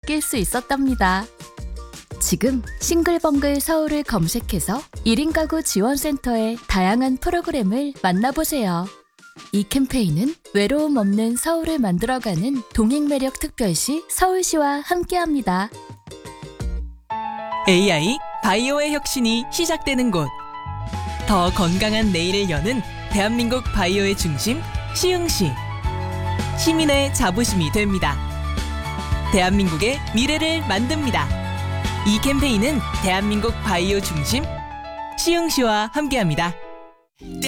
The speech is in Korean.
느낄 수 있었답니다. 지금 싱글벙글 서울을 검색해서 1인 가구 지원센터의 다양한 프로그램을 만나보세요. 이 캠페인은 외로움 없는 서울을 만들어가는 동행매력 특별시 서울시와 함께합니다. AI 바이오의 혁신이 시작되는 곳. 더 건강한 내일을 여는 대한민국 바이오의 중심 시흥시. 시민의 자부심이 됩니다. 대한민국의 미래를 만듭니다. 이 캠페인은 대한민국 바이오 중심 시흥시와 함께합니다.